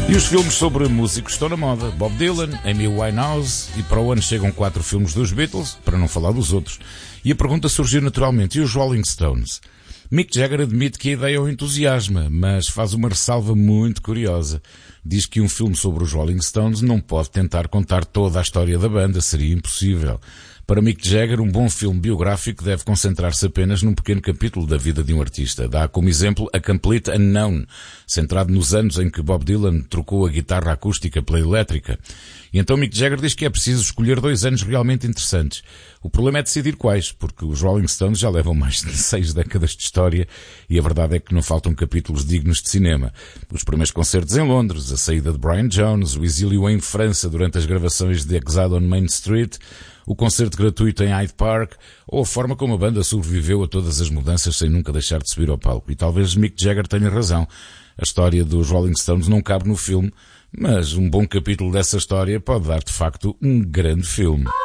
E os filmes sobre músicos estão na moda. Bob Dylan, Amy Winehouse, e para o ano chegam 4 filmes dos Beatles, para não falar dos outros. E a pergunta surgiu naturalmente, e os Rolling Stones? Mick Jagger admite que a ideia o entusiasma, mas faz uma ressalva muito curiosa. Diz que um filme sobre os Rolling Stones não pode tentar contar toda a história da banda, seria impossível. Para Mick Jagger, um bom filme biográfico deve concentrar-se apenas num pequeno capítulo da vida de um artista. Dá como exemplo A Complete Unknown, centrado nos anos em que Bob Dylan trocou a guitarra acústica pela elétrica. E então Mick Jagger diz que é preciso escolher 2 anos realmente interessantes. O problema é decidir quais, porque os Rolling Stones já levam mais de 6 décadas de história e a verdade é que não faltam capítulos dignos de cinema. Os primeiros concertos em Londres, a saída de Brian Jones, o exílio em França durante as gravações de Exile on Main Street, o concerto gratuito em Hyde Park, ou a forma como a banda sobreviveu a todas as mudanças sem nunca deixar de subir ao palco. E talvez Mick Jagger tenha razão. A história dos Rolling Stones não cabe no filme, mas um bom capítulo dessa história pode dar de facto um grande filme.